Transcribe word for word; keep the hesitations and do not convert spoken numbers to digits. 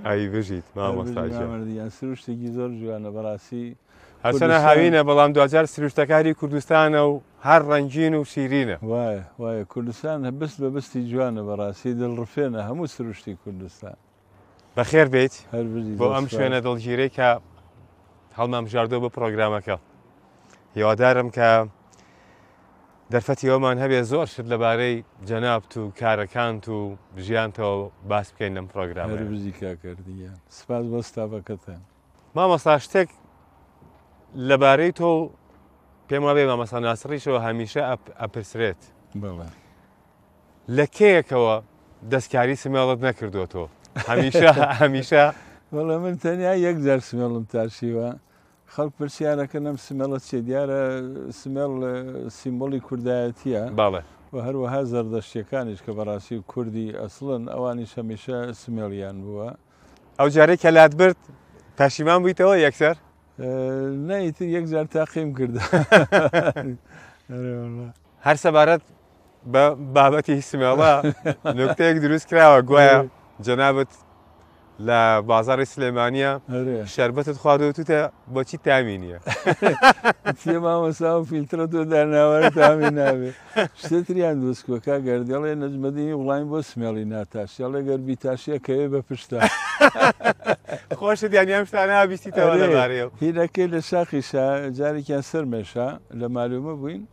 ئەی بژیت مامۆستاژیان مامەردیان سروشتێکی زۆر جوانە بەڕاستی هەرچەنە هاوینە بەڵام دوجار سروشتەکاری کوردستانە و هەر ڕەنگین و شیرینە وایە وایە کوردستان هەبست بە بستی جوانە بەڕاستی دڵڕفێنە هەموو سروشتی کوردستان بەخێر بیت هەر بۆ ئەم شوێنە دڵگیرەی کە هەڵمام ژاردۆ بە پرۆگرامەکە هیوادارم کە دەرفەتی ئەومان هەبێ زۆر شت لەبارەی جەنابت و کارەکانت و ژیانتەوە باس بکەین لەم پرۆگرام هەربزی کاکردیان سپاس بۆ ستافەکەتان مامۆستا شتێک لەبارەی تۆ پێم وابێ مامەستا ناسڕیشەوە هەمیشە ئەپرسرێت بەڵێ لە کێیەکەوە دەستکاری سمێڵت نەکردووە تۆ هەمیشە هەمیشە وەڵە من تەنیا یەک جار سمێڵم تاشیوە خەڵک پرسیارەکە نەم سمێڵەت چێ دیارە سمێڵ سیمبۆلی کوردایەتیە باڵێ و هەروەها زەردەشتیەکانیش کە بەڕاستی کوردی ئەسڵن ئەوانیش هەمیشە سمێڵیان بووە ئەو جارێک کە لات برد پەشیمان بوویتەوە یەکسەر نەیتر یەک جار تاقیم کردە هەر سەبارەت بە بابەتی سمێڵە نوکتەیەک دروست کراوە گوایە جەنابەت لە بازاڕی سلێمانیە شەربەتت خواردوتە بۆچی تامی نییە چێ مامەسا و فیلترە تۆ دارناوەرە تامی نابێ شتێتریان دۆستکۆکا گەردێڵێ نەجمەدی وڵاین بۆ سمێڵی ناتاشیاڵێ گەربی تاشیە کەوێ بە پشتا خۆشت یانیان شتانە بیستیتەوە لەبارەیە هینەکەی لە شاخی جارێکیان سەرمێشا لە مالومە بووین